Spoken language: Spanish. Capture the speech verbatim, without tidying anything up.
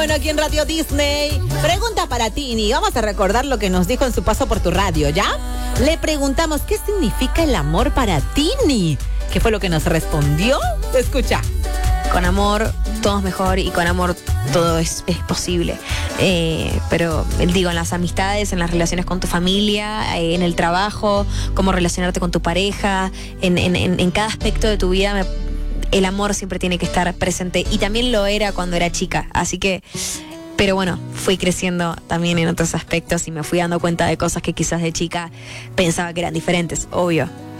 Bueno, aquí en Radio Disney, pregunta para Tini. Vamos a recordar lo que nos dijo en su paso por tu radio, ¿ya? Le preguntamos, ¿qué significa el amor para Tini? ¿Qué fue lo que nos respondió? Escucha. Con amor todo es mejor y con amor todo es, es posible. Eh, pero digo, en las amistades, en las relaciones con tu familia, eh, en el trabajo, cómo relacionarte con tu pareja, en, en, en, en cada aspecto de tu vida, me, el amor siempre tiene que estar presente. Y también lo era cuando era chica. Así que, pero bueno, fui creciendo también en otros aspectos y me fui dando cuenta de cosas que quizás de chica pensaba que eran diferentes, obvio.